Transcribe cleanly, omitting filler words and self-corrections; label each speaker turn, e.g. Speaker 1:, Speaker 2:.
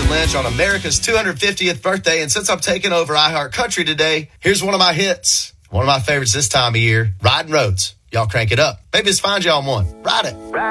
Speaker 1: Jason Lynch on America's 250th birthday. And since I'm taking over iHeart Country today, here's one of my hits. One of my favorites this time of year, Riding Roads. Y'all crank it up. Maybe it's find y'all one. Ride it.